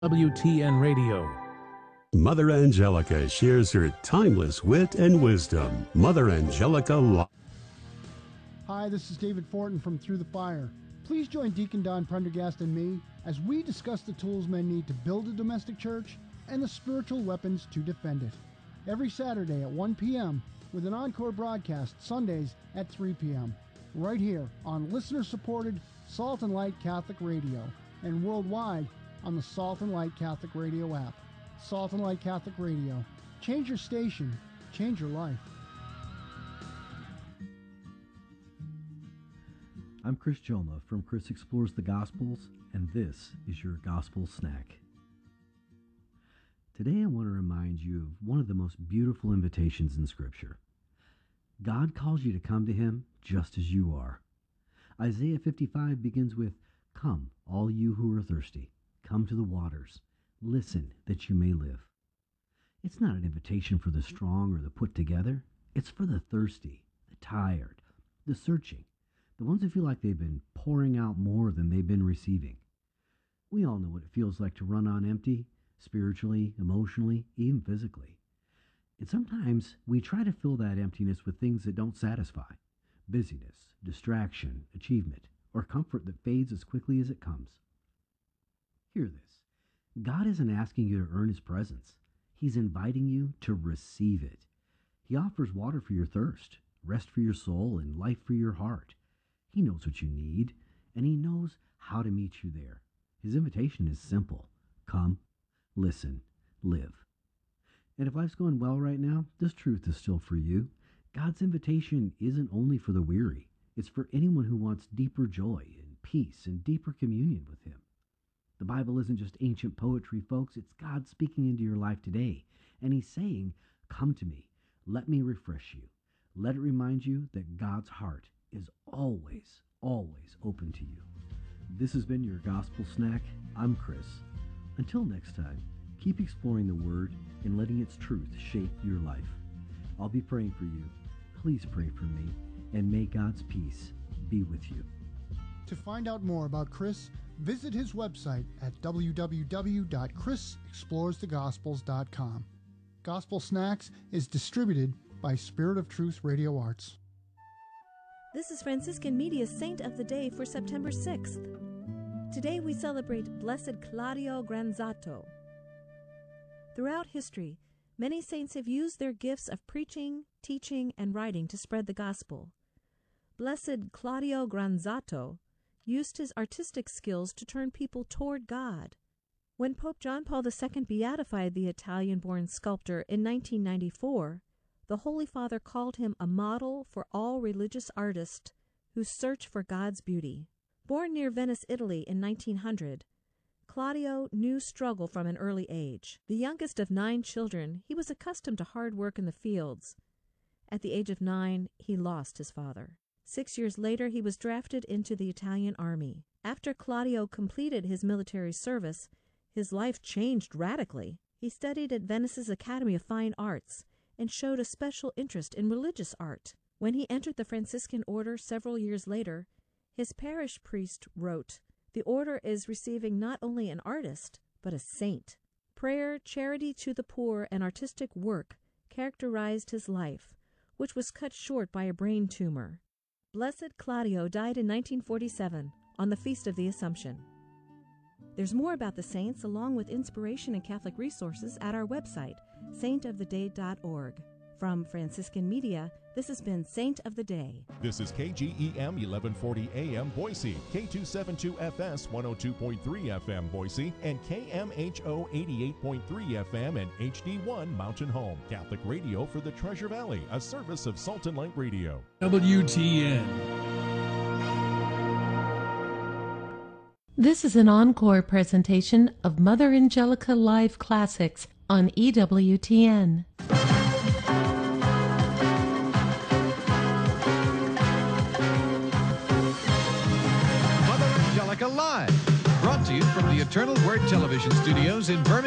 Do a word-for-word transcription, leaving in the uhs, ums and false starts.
W T N Radio. Mother Angelica shares her timeless wit and wisdom. Mother Angelica Live. Hi, this is David Fortin from Through the Fire. Please join Deacon Don Prendergast and me as we discuss the tools men need to build a domestic church and the spiritual weapons to defend it. Every Saturday at one p.m. with an encore broadcast Sundays at three p.m. right here on listener-supported Salt and Light Catholic Radio and worldwide on the Salt and Light Catholic Radio app. Salt and Light Catholic Radio. Change your station. Change your life. I'm Chris Joma from Chris Explores the Gospels, and this is your Gospel Snack. Today I want to remind you of one of the most beautiful invitations in Scripture. God calls you to come to Him just as you are. Isaiah fifty-five begins with, "Come, all you who are thirsty, come to the waters. Listen that you may live." It's not an invitation for the strong or the put together. It's for the thirsty, the tired, the searching, the ones who feel like they've been pouring out more than they've been receiving. We all know what it feels like to run on empty, spiritually, emotionally, even physically. And sometimes we try to fill that emptiness with things that don't satisfy. Busyness, distraction, achievement, or comfort that fades as quickly as it comes. Hear this. God isn't asking you to earn His presence. He's inviting you to receive it. He offers water for your thirst, rest for your soul, and life for your heart. He knows what you need, and He knows how to meet you there. His invitation is simple. Come, listen, live. And if life's going well right now, this truth is still for you. God's invitation isn't only for the weary. It's for anyone who wants deeper joy and peace and deeper communion with Him. The Bible isn't just ancient poetry, folks. It's God speaking into your life today. And He's saying, come to me. Let me refresh you. Let it remind you that God's heart is always, always open to you. This has been your Gospel Snack. I'm Chris. Until next time, keep exploring the Word and letting its truth shape your life. I'll be praying for you. Please pray for me, and may God's peace be with you. To find out more about Chris, visit his website at w w w dot chris explores the gospels dot com. Gospel Snacks is distributed by Spirit of Truth Radio Arts. This is Franciscan Media's Saint of the Day for September sixth. Today we celebrate Blessed Claudio Granzato. Throughout history, many saints have used their gifts of preaching, teaching, and writing to spread the gospel. Blessed Claudio Granzato used his artistic skills to turn people toward God. When Pope John Paul the Second beatified the Italian-born sculptor in nineteen ninety-four, the Holy Father called him a model for all religious artists who search for God's beauty. Born near Venice, Italy in nineteen hundred, Claudio knew struggle from an early age. The youngest of nine children, he was accustomed to hard work in the fields. At the age of nine, he lost his father. Six years later, he was drafted into the Italian army. After Claudio completed his military service, his life changed radically. He studied at Venice's Academy of Fine Arts and showed a special interest in religious art. When he entered the Franciscan order several years later, his parish priest wrote, "The order is receiving not only an artist, but a saint." Prayer, charity to the poor, and artistic work characterized his life, which was cut short by a brain tumor. Blessed Claudio died in nineteen forty-seven, on the Feast of the Assumption. There's more about the saints, along with inspiration and Catholic resources, at our website, saint of the day dot org. From Franciscan Media, this has been Saint of the Day. This is K G E M eleven forty A M Boise, K two seventy-two F S one oh two point three F M Boise, and K M H O eighty-eight point three F M and H D one Mountain Home. Catholic radio for the Treasure Valley, a service of Salt and Light Radio. W T N. This is an encore presentation of Mother Angelica Live Classics on E W T N. Live, brought to you from the Eternal Word Television Studios in Berlin.